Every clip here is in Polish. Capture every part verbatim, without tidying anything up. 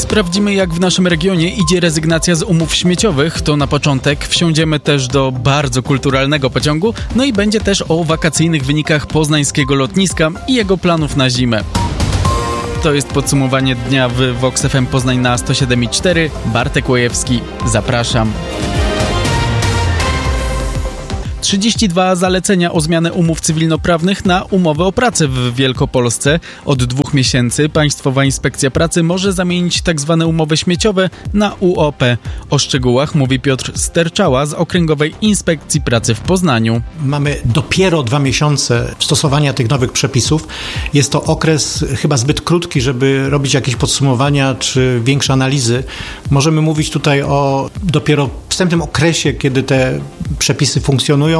Sprawdzimy, jak w naszym regionie idzie rezygnacja z umów śmieciowych. To na początek wsiądziemy też do bardzo kulturalnego pociągu, no i będzie też o wakacyjnych wynikach poznańskiego lotniska i jego planów na zimę. To jest podsumowanie dnia w Vox F M Poznań na sto siedem i cztery. Bartek Łojewski, zapraszam. trzydzieści dwa zalecenia o zmianę umów cywilnoprawnych na umowę o pracę w Wielkopolsce. Od dwóch miesięcy Państwowa Inspekcja Pracy może zamienić tzw. umowy śmieciowe na U O P. O szczegółach mówi Piotr Sterczała z Okręgowej Inspekcji Pracy w Poznaniu. Mamy dopiero dwa miesiące stosowania tych nowych przepisów. Jest to okres chyba zbyt krótki, żeby robić jakieś podsumowania czy większe analizy. Możemy mówić tutaj o dopiero wstępnym okresie, kiedy te przepisy funkcjonują,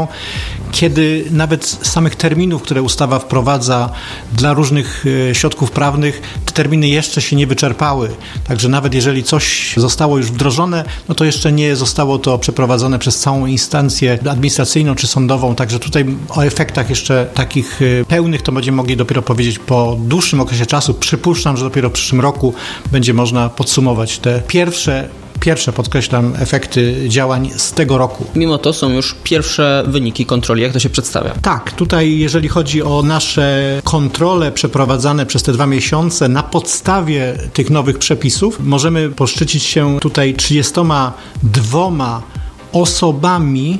kiedy nawet z samych terminów, które ustawa wprowadza dla różnych środków prawnych, te terminy jeszcze się nie wyczerpały. Także nawet jeżeli coś zostało już wdrożone, no to jeszcze nie zostało to przeprowadzone przez całą instancję administracyjną czy sądową. Także tutaj o efektach jeszcze takich pełnych to będziemy mogli dopiero powiedzieć po dłuższym okresie czasu. Przypuszczam, że dopiero w przyszłym roku będzie można podsumować te pierwsze Pierwsze, podkreślam, efekty działań z tego roku. Mimo to są już pierwsze wyniki kontroli. Jak to się przedstawia? Tak, tutaj jeżeli chodzi o nasze kontrole przeprowadzane przez te dwa miesiące na podstawie tych nowych przepisów, możemy poszczycić się tutaj trzydziestoma dwoma osobami,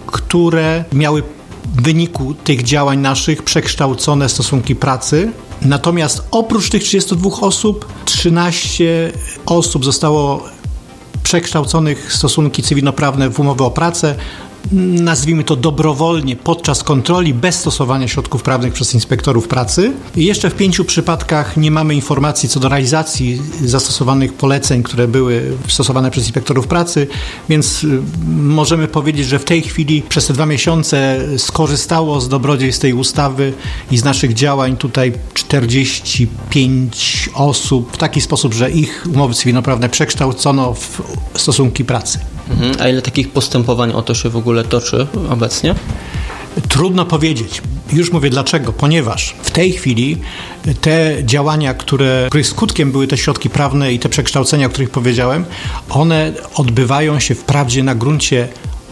które miały w wyniku tych działań naszych przekształcone stosunki pracy. Natomiast oprócz tych trzydziestu dwóch osób, trzynaście osób zostało przekształconych stosunki cywilnoprawne w umowy o pracę, nazwijmy to dobrowolnie, podczas kontroli, bez stosowania środków prawnych przez inspektorów pracy. I jeszcze w pięciu przypadkach nie mamy informacji co do realizacji zastosowanych poleceń, które były stosowane przez inspektorów pracy, więc możemy powiedzieć, że w tej chwili przez te dwa miesiące skorzystało z dobrodziejstw tej ustawy i z naszych działań tutaj czterdzieści pięć osób w taki sposób, że ich umowy cywilnoprawne przekształcono w stosunki pracy. Mhm. A ile takich postępowań o to się w ogóle toczy obecnie? Trudno powiedzieć. Już mówię dlaczego. Ponieważ w tej chwili te działania, które, których skutkiem były te środki prawne i te przekształcenia, o których powiedziałem, one odbywają się wprawdzie na gruncie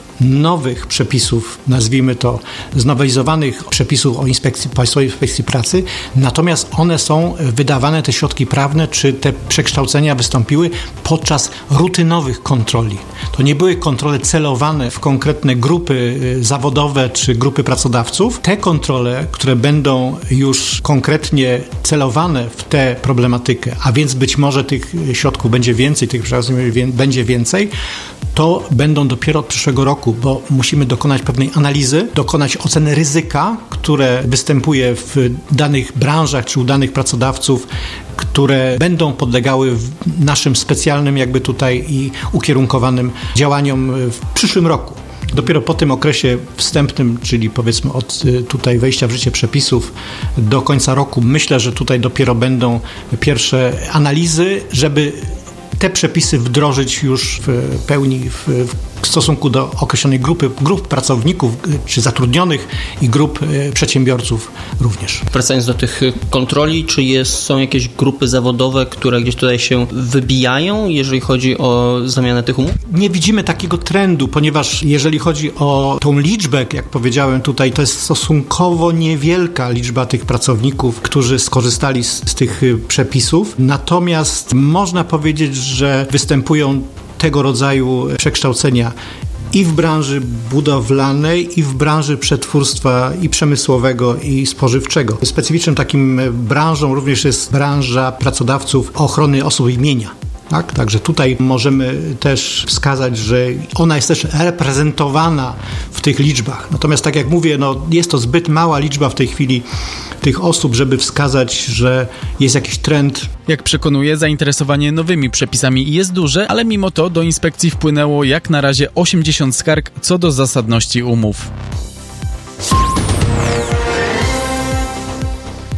nowych przepisów, nazwijmy to znowelizowanych przepisów o inspekcji, Państwowej Inspekcji Pracy, natomiast one są wydawane, te środki prawne, czy te przekształcenia wystąpiły podczas rutynowych kontroli. To nie były kontrole celowane w konkretne grupy zawodowe czy grupy pracodawców. Te kontrole, które będą już konkretnie celowane w tę problematykę, a więc być może tych środków będzie więcej, tych przekształceń będzie więcej, to będą dopiero od przyszłego roku, bo musimy dokonać pewnej analizy, dokonać oceny ryzyka, które występuje w danych branżach czy u danych pracodawców, które będą podlegały w naszym specjalnym jakby tutaj i ukierunkowanym działaniom w przyszłym roku. Dopiero po tym okresie wstępnym, czyli powiedzmy od tutaj wejścia w życie przepisów do końca roku, myślę, że tutaj dopiero będą pierwsze analizy, żeby te przepisy wdrożyć już w pełni w, w stosunku do określonej grupy, grup pracowników czy zatrudnionych i grup przedsiębiorców również. Wracając do tych kontroli, czy jest, są jakieś grupy zawodowe, które gdzieś tutaj się wybijają, jeżeli chodzi o zamianę tych umów? Nie widzimy takiego trendu, ponieważ jeżeli chodzi o tą liczbę, jak powiedziałem tutaj, to jest stosunkowo niewielka liczba tych pracowników, którzy skorzystali z, z tych przepisów. Natomiast można powiedzieć, że występują tego rodzaju przekształcenia i w branży budowlanej, i w branży przetwórstwa i przemysłowego, i spożywczego. Specyficznym takim branżą również jest branża pracodawców ochrony osób i mienia. Tak? Także tutaj możemy też wskazać, że ona jest też reprezentowana w tych liczbach. Natomiast tak jak mówię, no, jest to zbyt mała liczba w tej chwili tych osób, żeby wskazać, że jest jakiś trend. Jak przekonuje, zainteresowanie nowymi przepisami jest duże, ale mimo to do inspekcji wpłynęło jak na razie osiemdziesiąt skarg co do zasadności umów.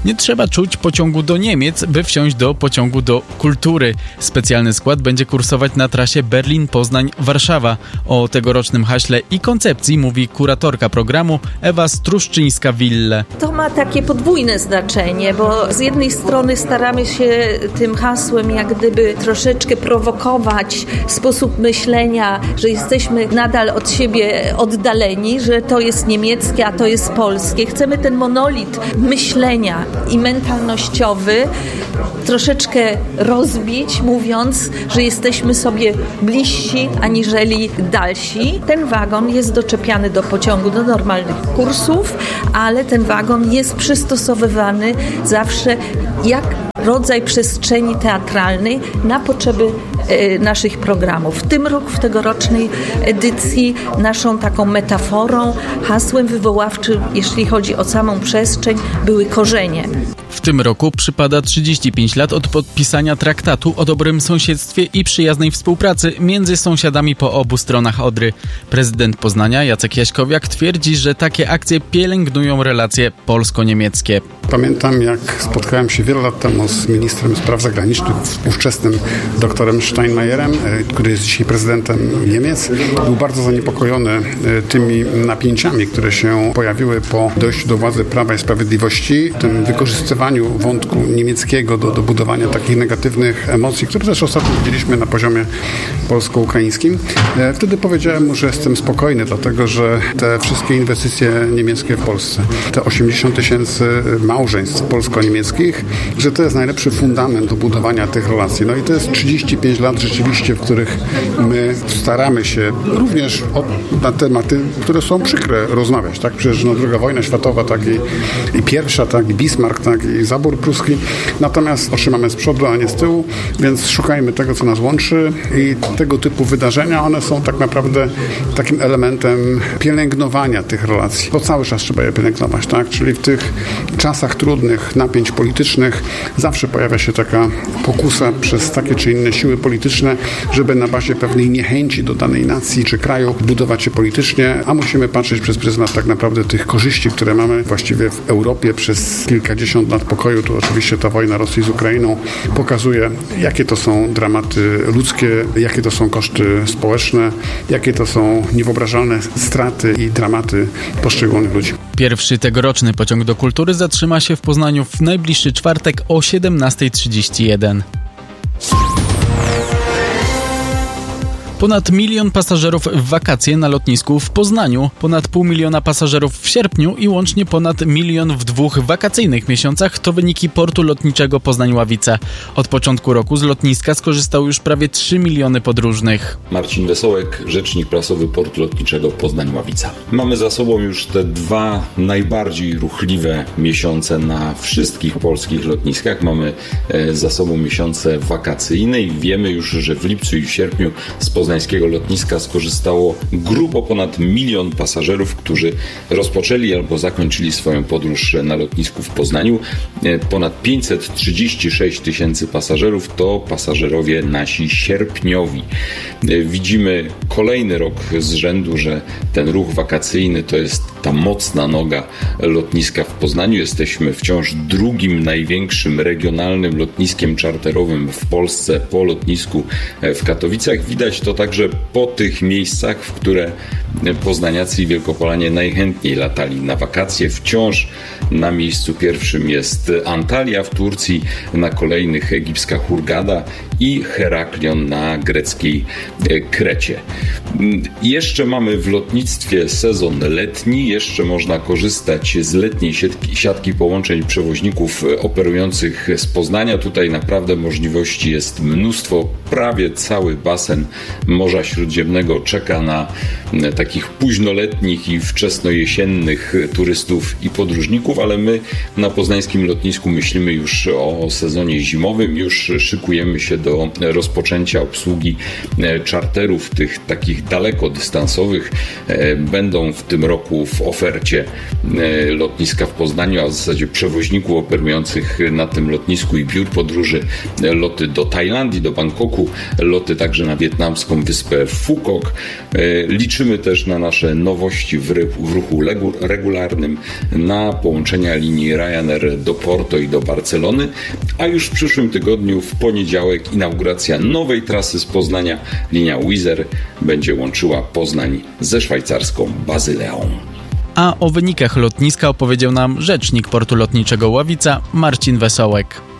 Nie trzeba czuć pociągu do Niemiec, by wsiąść do pociągu do kultury. Specjalny skład będzie kursować na trasie Berlin-Poznań-Warszawa. O tegorocznym haśle i koncepcji mówi kuratorka programu Ewa Struszczyńska-Wille. To ma takie podwójne znaczenie, bo z jednej strony staramy się tym hasłem jak gdyby troszeczkę prowokować sposób myślenia, że jesteśmy nadal od siebie oddaleni, że to jest niemieckie, a to jest polskie. Chcemy ten monolit myślenia i mentalnościowy troszeczkę rozbić, mówiąc, że jesteśmy sobie bliżsi aniżeli dalsi. Ten wagon jest doczepiany do pociągu, do normalnych kursów, ale ten wagon jest przystosowywany zawsze jak rodzaj przestrzeni teatralnej na potrzeby e, naszych programów. W tym roku, w tegorocznej edycji naszą taką metaforą, hasłem wywoławczym, jeśli chodzi o samą przestrzeń, były korzenie. W tym roku przypada trzydzieści pięć lat od podpisania traktatu o dobrym sąsiedztwie i przyjaznej współpracy między sąsiadami po obu stronach Odry. Prezydent Poznania Jacek Jaśkowiak twierdzi, że takie akcje pielęgnują relacje polsko-niemieckie. Pamiętam, jak spotkałem się wiele lat temu z ministrem spraw zagranicznych, ówczesnym doktorem Steinmeierem, który jest dzisiaj prezydentem Niemiec. Był bardzo zaniepokojony tymi napięciami, które się pojawiły po dojściu do władzy Prawa i Sprawiedliwości, tym wykorzystywaniu wątku niemieckiego do, do budowania takich negatywnych emocji, które też ostatnio widzieliśmy na poziomie polsko-ukraińskim. Wtedy powiedziałem mu, że jestem spokojny, dlatego że te wszystkie inwestycje niemieckie w Polsce, te osiemdziesiąt tysięcy małżeństw polsko-niemieckich, że to jest najlepszy fundament do budowania tych relacji. No i to jest trzydzieści pięć lat rzeczywiście, w których my staramy się również o, na tematy, które są przykre, rozmawiać. Tak? Przecież no, druga wojna światowa, tak i, i pierwsza, tak i Bismarck, tak i zabór pruski. Natomiast otrzymamy z przodu, a nie z tyłu, więc szukajmy tego, co nas łączy i tego typu wydarzenia, one są tak naprawdę takim elementem pielęgnowania tych relacji, bo cały czas trzeba je pielęgnować, tak? Czyli w tych czasach trudnych, napięć politycznych zawsze pojawia się taka pokusa przez takie czy inne siły polityczne, żeby na bazie pewnej niechęci do danej nacji czy kraju budować się politycznie, a musimy patrzeć przez pryzmat tak naprawdę tych korzyści, które mamy właściwie w Europie przez kilkadziesiąt lat pokoju. Tu oczywiście ta wojna Rosji z Ukrainą pokazuje, jakie to są dramaty ludzkie, jakie to są koszty społeczne, jakie to są niewyobrażalne straty i dramaty poszczególnych ludzi. Pierwszy tegoroczny pociąg do kultury zatrzyma się w Poznaniu w najbliższy czwartek o siedemnasta trzydzieści jeden. Ponad milion pasażerów w wakacje na lotnisku w Poznaniu, ponad pół miliona pasażerów w sierpniu i łącznie ponad milion w dwóch wakacyjnych miesiącach to wyniki portu lotniczego Poznań-Ławica. Od początku roku z lotniska skorzystały już prawie trzy miliony podróżnych. Marcin Wesołek, rzecznik prasowy portu lotniczego Poznań-Ławica. Mamy za sobą już te dwa najbardziej ruchliwe miesiące na wszystkich polskich lotniskach. Mamy za sobą miesiące wakacyjne i wiemy już, że w lipcu i w sierpniu z Poznań poznańskiego lotniska skorzystało grubo ponad milion pasażerów, którzy rozpoczęli albo zakończyli swoją podróż na lotnisku w Poznaniu. Ponad pięćset trzydzieści sześć tysięcy pasażerów to pasażerowie nasi sierpniowi. Widzimy kolejny rok z rzędu, że ten ruch wakacyjny to jest ta mocna noga lotniska w Poznaniu. Jesteśmy wciąż drugim największym regionalnym lotniskiem czarterowym w Polsce po lotnisku w Katowicach. Widać to także po tych miejscach, w które poznaniacy i wielkopolanie najchętniej latali na wakacje. Wciąż na miejscu pierwszym jest Antalya w Turcji, na kolejnych egipska Hurgada i Heraklion na greckiej Krecie. Jeszcze mamy w lotnictwie sezon letni, jeszcze można korzystać z letniej siatki, siatki połączeń przewoźników operujących z Poznania. Tutaj naprawdę możliwości jest mnóstwo. Prawie cały basen Morza Śródziemnego czeka na takich późnoletnich i wczesnojesiennych turystów i podróżników, ale my na poznańskim lotnisku myślimy już o sezonie zimowym, już szykujemy się do rozpoczęcia obsługi czarterów, tych takich dalekodystansowych. Będą w tym roku w ofercie lotniska w Poznaniu, a w zasadzie przewoźników operujących na tym lotnisku i biur podróży loty do Tajlandii, do Bangkoku, loty także na wietnamską szwajcarską wyspę Fukok. Liczymy też na nasze nowości w ruchu regularnym, na połączenia linii Ryanair do Porto i do Barcelony, a już w przyszłym tygodniu w poniedziałek inauguracja nowej trasy z Poznania. Linia Wizz Air będzie łączyła Poznań ze szwajcarską Bazyleą. A o wynikach lotniska opowiedział nam rzecznik Portu Lotniczego Ławica Marcin Wesołek.